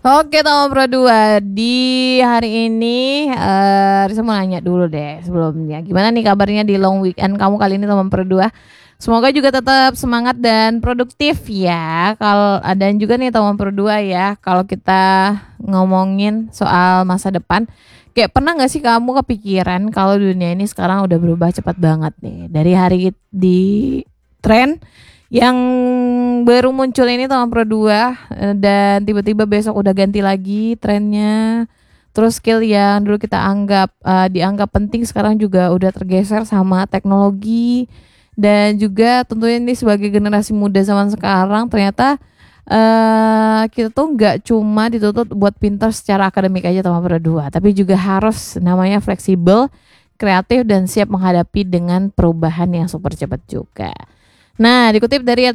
Oke Tama Pro 2 di hari ini Risa mau nanya dulu deh sebelumnya. Gimana nih kabarnya di long weekend kamu kali ini Tama Pro 2? Semoga juga tetap semangat dan produktif ya. Kalau ada juga nih Tama Pro 2 ya. Kalau kita ngomongin soal masa depan, kayak pernah nggak sih kamu kepikiran kalau dunia ini sekarang udah berubah cepat banget nih. Dari hari di tren yang baru muncul ini tahun Pro 2 dan tiba-tiba besok udah ganti lagi trennya. Terus skill yang dulu kita dianggap penting sekarang juga udah tergeser sama teknologi. Dan juga tentunya ini sebagai generasi muda zaman sekarang ternyata kita tuh nggak cuma dituntut buat pintar secara akademik aja Tama Pro 2, tapi juga harus namanya fleksibel, kreatif dan siap menghadapi dengan perubahan yang super cepat juga. Nah, dikutip dari